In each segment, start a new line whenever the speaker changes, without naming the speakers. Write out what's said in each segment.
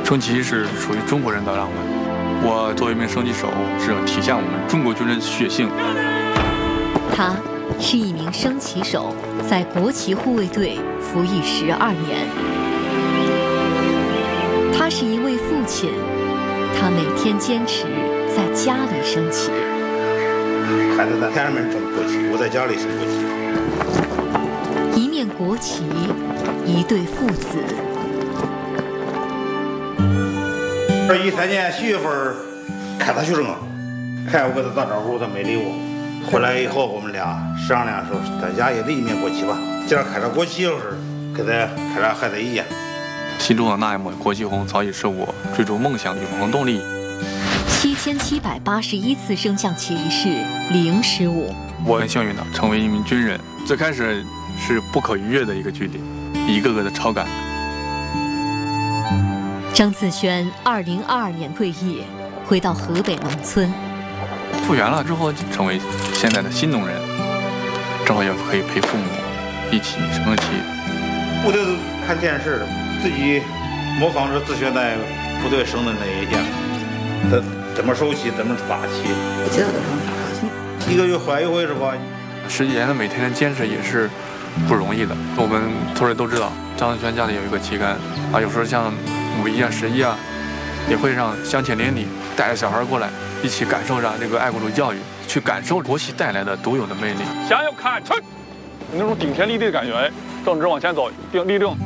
升旗是属于中国人的浪漫。我作为一名升旗手，是体现我们中国军人血性。
他是一名升旗手，在国旗护卫队服役12年。他是一位父亲，他每天坚持在家里升旗。
孩子在天安门升国旗，我在家里升国旗。
一面国旗，一对父子。
2013年7月份开他学生，我给他打招呼，他没理我。回来以后，我们俩商量说，在家也得一面国旗吧。既然开着国旗，就是给他开着孩子一样。
心中的那一抹国旗红，早已是我追逐梦想的永恒动力。
7781次升降旗仪式零失误。
我很幸运的成为一名军人，最开始是不可逾越的一个距离，一个个的超感。
张自轩2022年退役，回到河北农村。
复员了之后，就成为现在的新农人，正好也可以陪父母一起升旗。
部队看电视，自己模仿着自轩在部队升的那一样，他怎么收旗，怎么发旗，一个月换一回是吧？10几年的每天的坚持也是不容易的。我们同仁都知道，张自轩家里有一个旗杆啊，有时候像5一啊、11啊，也会让乡亲邻里带着小孩过来，一起感受着这个爱国主义教育，去感受国旗带来的独有的魅力。
向右看齐，那种顶天立地的感觉，正直往前走，立正。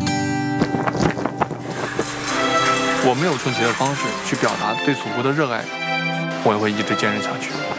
我没有升旗的方式去表达对祖国的热爱，我也会一直坚持下去。